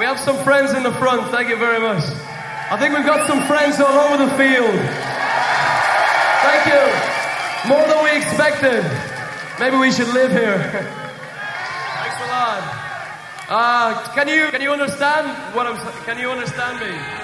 have some friends in the front. Thank you very much. I think we've got some friends all over the field. Thank you. More than we expected. Maybe we should live here. Thanks a lot. Can you understand what can you understand me?